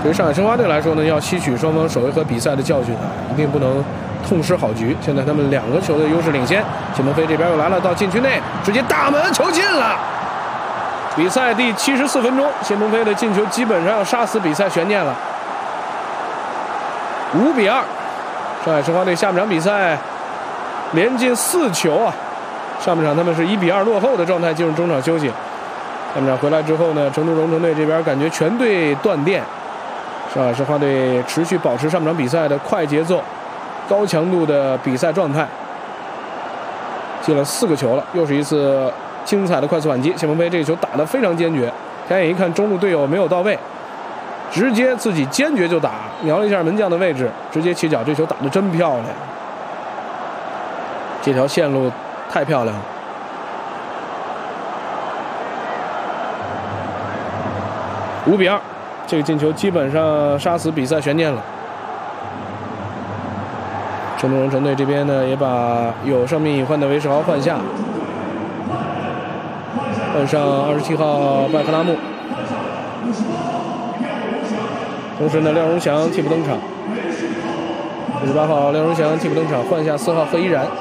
对于上海申花队来说呢，要吸取双方首回合比赛的教训，一定不能痛失好局。现在他们2个球的优势领先，谢鹏飞这边又来了，到禁区内直接大门球进了。比赛第74分钟，谢鹏飞的进球基本上要杀死比赛悬念了。5比2，上海申花队下半场比赛连进4球啊！上半场他们是1比2落后的状态进入中场休息。下半场回来之后呢，成都蓉城队这边感觉全队断电。上海申花队持续保持上半场比赛的快节奏、高强度的比赛状态，进了4个球了，又是一次精彩的快速反击。谢鹏飞这个球打得非常坚决，抬眼一看中路队友没有到位，直接自己坚决就打，瞄了一下门将的位置，直接起脚，这球打得真漂亮，这条线路太漂亮了。5比2，这个进球基本上杀死比赛悬念了。成都蓉城队这边呢，也把有伤病隐患的韦世豪换下，换上27号拜克拉木，同时呢，廖荣祥替补登场，58号廖荣祥替补登场，换下4号贺依然。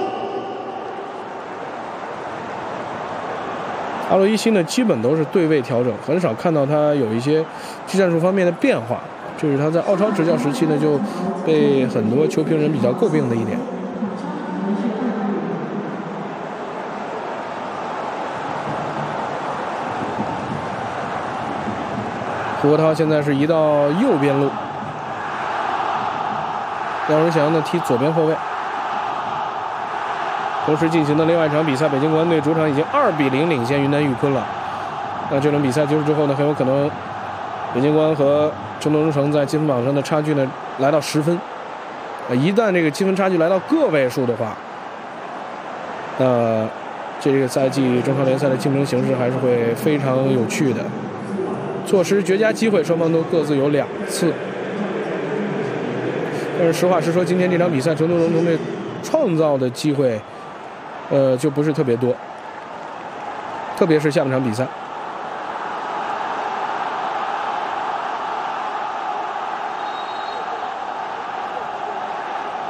阿洛伊西呢，基本都是对位调整，很少看到他有一些技战术方面的变化，这是他在澳超执教时期呢就被很多球评人比较诟病的一点。胡国涛现在是移到右边路，廖荣祥呢踢左边后卫。同时进行的另外一场比赛，北京国安队主场已经2比0领先云南玉昆了。那这轮比赛结束之后呢，很有可能北京国安和成都蓉城在积分榜上的差距呢来到10分。一旦这个积分差距来到个位数的话，那这个赛季中超联赛的竞争形势还是会非常有趣的。错失绝佳机会，双方都各自有2次。但是实话实说，今天这场比赛成都蓉城队创造的机会就不是特别多，特别是下半场比赛。